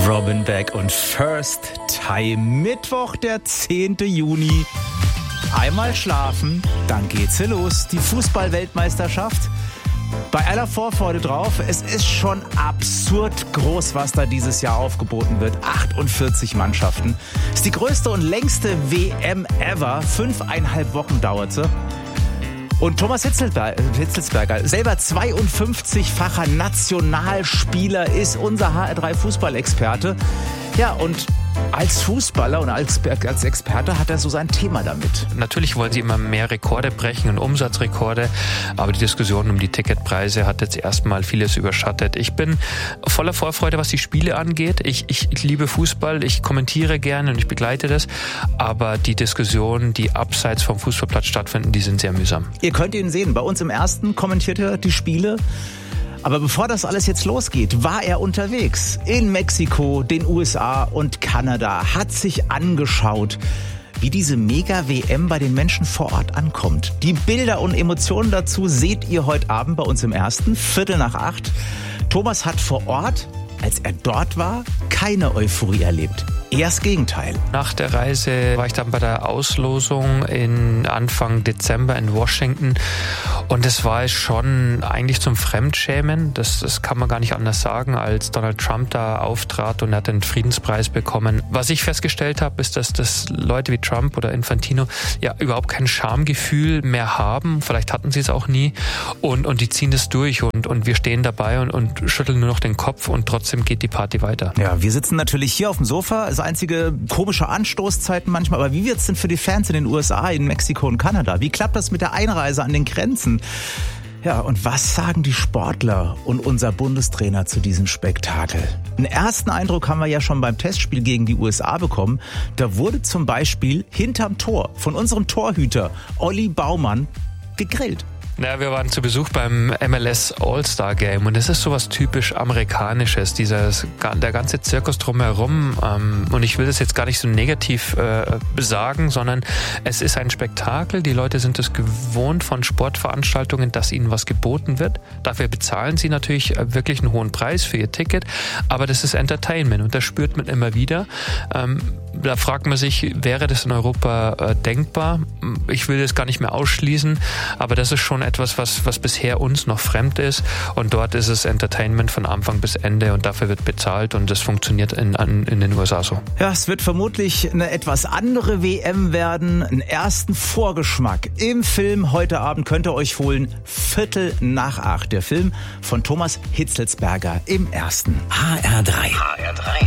Robin Beck und First Time. Mittwoch, der 10. Juni. Einmal schlafen, dann geht's hier los. Die Fußball-Weltmeisterschaft. Bei aller Vorfreude drauf, es ist schon absurd groß, was da dieses Jahr aufgeboten wird. 48 Mannschaften. Ist die größte und längste WM ever. 5,5 Wochen dauert sie. Und Thomas Hitzelsberger, selber 52-facher Nationalspieler, ist unser HR3-Fußballexperte. Ja, und als Fußballer und als Experte hat er so sein Thema damit. Natürlich wollen sie immer mehr Rekorde brechen und Umsatzrekorde, aber die Diskussion um die Ticketpreise hat jetzt erstmal vieles überschattet. Ich bin voller Vorfreude, was die Spiele angeht. Ich liebe Fußball, ich kommentiere gerne und ich begleite das, aber die Diskussionen, die abseits vom Fußballplatz stattfinden, die sind sehr mühsam. Ihr könnt ihn sehen, bei uns im Ersten kommentiert er die Spiele. Aber bevor das alles jetzt losgeht, war er unterwegs in Mexiko, den USA und Kanada, hat sich angeschaut, wie diese Mega-WM bei den Menschen vor Ort ankommt. Die Bilder und Emotionen dazu seht ihr heute Abend bei uns im Ersten, 7:45. Thomas hat vor Ort, als er dort war, keine Euphorie erlebt. Eher das Gegenteil. Nach der Reise war ich dann bei der Auslosung in Anfang Dezember in Washington und es war schon eigentlich zum Fremdschämen. Das kann man gar nicht anders sagen, als Donald Trump da auftrat und er hat den Friedenspreis bekommen. Was ich festgestellt habe, ist, dass Leute wie Trump oder Infantino ja überhaupt kein Schamgefühl mehr haben. Vielleicht hatten sie es auch nie und die ziehen das durch und wir stehen dabei und schütteln nur noch den Kopf und trotzdem geht die Party weiter. Ja, wir sitzen natürlich hier auf dem Sofa. Das einzige komische Anstoßzeiten manchmal. Aber wie wird's denn für die Fans in den USA, in Mexiko und Kanada? Wie klappt das mit der Einreise an den Grenzen? Ja, und was sagen die Sportler und unser Bundestrainer zu diesem Spektakel? Einen ersten Eindruck haben wir ja schon beim Testspiel gegen die USA bekommen. Da wurde zum Beispiel hinterm Tor von unserem Torhüter Olli Baumann gegrillt. Ja, wir waren zu Besuch beim MLS All-Star Game und es ist sowas typisch Amerikanisches, der ganze Zirkus drumherum. Und ich will das jetzt gar nicht so negativ sagen, sondern es ist ein Spektakel. Die Leute sind es gewohnt von Sportveranstaltungen, dass ihnen was geboten wird. Dafür bezahlen sie natürlich wirklich einen hohen Preis für ihr Ticket, aber das ist Entertainment und das spürt man immer wieder. Da fragt man sich, wäre das in Europa denkbar? Ich will das gar nicht mehr ausschließen, aber das ist schon etwas, was bisher uns noch fremd ist und dort ist es Entertainment von Anfang bis Ende und dafür wird bezahlt und das funktioniert in den USA so. Ja, es wird vermutlich eine etwas andere WM werden, einen ersten Vorgeschmack im Film heute Abend könnt ihr euch holen, 7:45, der Film von Thomas Hitzelsberger im Ersten. HR3.